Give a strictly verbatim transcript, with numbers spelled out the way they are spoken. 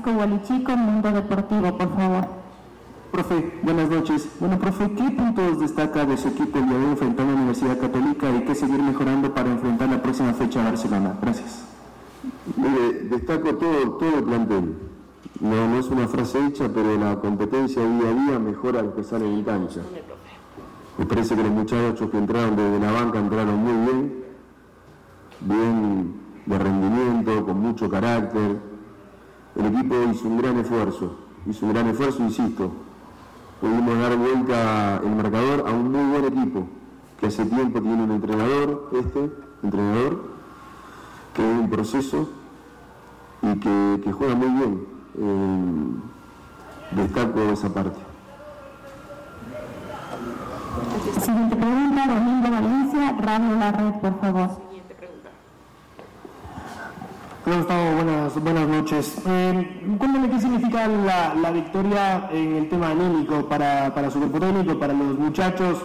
Francisco Gualichico, Mundo Deportivo, por favor. Profe, buenas noches. Bueno, profe, ¿qué puntos destaca de su equipo el día de hoy frente a la Universidad Católica y qué seguir mejorando para enfrentar la próxima fecha a Barcelona? Gracias. Mire, destaco todo, todo el plantel. No, no es una frase hecha, pero la competencia día a día mejora al que sale en cancha. Me parece que los muchachos que entraron desde la banca entraron muy bien, bien de rendimiento, con mucho carácter. El equipo hizo un gran esfuerzo, hizo un gran esfuerzo, insisto. Pudimos dar vuelta el marcador a un muy buen equipo, que hace tiempo tiene un entrenador, este entrenador, que es un proceso y que, que juega muy bien. Eh, destaco esa parte. Siguiente pregunta, Domingo Valencia, Radio La Red, por favor. Siguiente pregunta. Hola Gustavo, buenas, buenas noches. Eh, cuéntame qué significa la, la victoria en el tema anímico para, para su cuerpo técnico, para los muchachos.